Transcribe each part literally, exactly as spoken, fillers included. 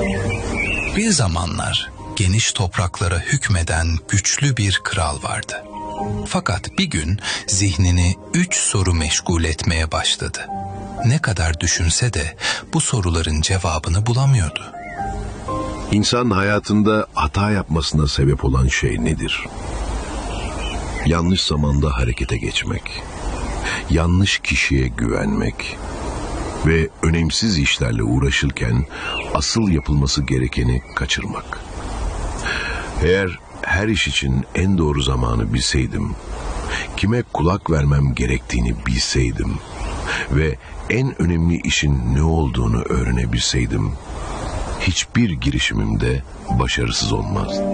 Bir zamanlar geniş topraklara hükmeden güçlü bir kral vardı. Fakat bir gün zihnini üç soru meşgul etmeye başladı. Ne kadar düşünse de bu soruların cevabını bulamıyordu. İnsan hayatında hata yapmasına sebep olan şey nedir? Yanlış zamanda harekete geçmek, yanlış kişiye güvenmek ve önemsiz işlerle uğraşırken asıl yapılması gerekeni kaçırmak. Eğer her iş için en doğru zamanı bilseydim, kime kulak vermem gerektiğini bilseydim ve en önemli işin ne olduğunu öğrenebilseydim, hiçbir girişimimde başarısız olmazdı.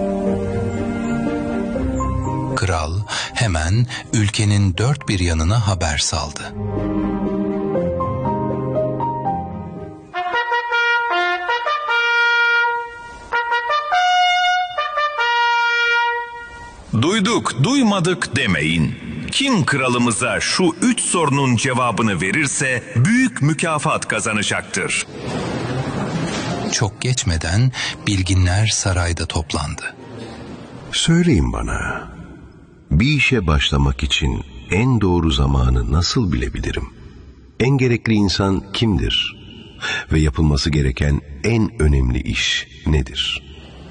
Kral hemen ülkenin dört bir yanına haber saldı. Duyduk, duymadık demeyin. Kim kralımıza şu üç sorunun cevabını verirse büyük mükafat kazanacaktır. Çok geçmeden bilginler sarayda toplandı. Söyleyin bana, bir işe başlamak için en doğru zamanı nasıl bilebilirim? En gerekli insan kimdir? Ve yapılması gereken en önemli iş nedir?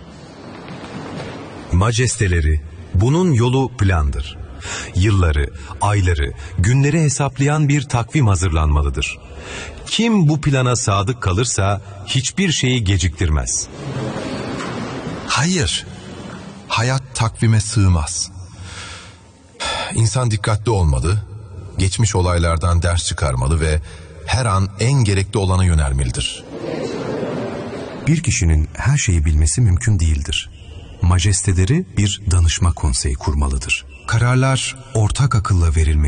Majesteleri, bunun yolu plandır. Yılları, ayları, günleri hesaplayan bir takvim hazırlanmalıdır. Kim bu plana sadık kalırsa hiçbir şeyi geciktirmez. Hayır, hayat takvime sığmaz. İnsan dikkatli olmalı, geçmiş olaylardan ders çıkarmalı ve her an en gerekli olana yönelmelidir. Bir kişinin her şeyi bilmesi mümkün değildir. Majesteleri bir danışma konseyi kurmalıdır. Kararlar ortak akılla verilmelidir.